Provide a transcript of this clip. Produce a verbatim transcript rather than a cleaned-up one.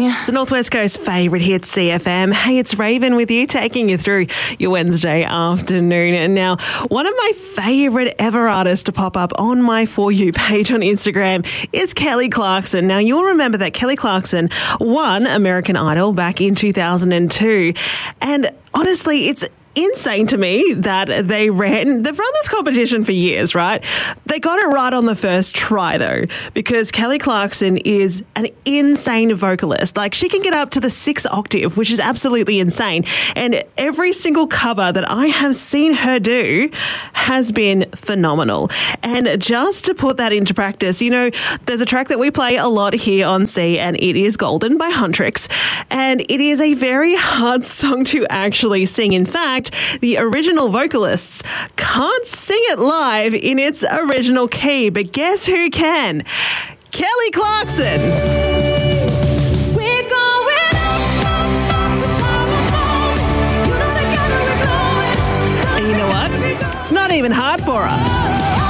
me. It's the Northwest Coast favourite hit, C F M. Hey, it's Raven with you, taking you through your Wednesday afternoon. And now, one of my favourite ever artists to pop up on my For You page on Instagram is Kelly Clarkson. Now, you'll remember that Kelly Clarkson won American Idol back in two thousand two. And honestly, it's insane to me that they ran, they've run this competition for years, right? They got it right on the first try though, because Kelly Clarkson is an insane vocalist. Like, she can get up to the sixth octave, which is absolutely insane. And every single cover that I have seen her do has been phenomenal. And just to put that into practice, you know, there's a track that we play a lot here on C, and it is Golden by Huntrix. And it is a very hard song to actually sing. In fact, the original vocalists can't sing it live in its original key, but guess who can? Kelly Clarkson. We're going And you know what? It's not even hard for her.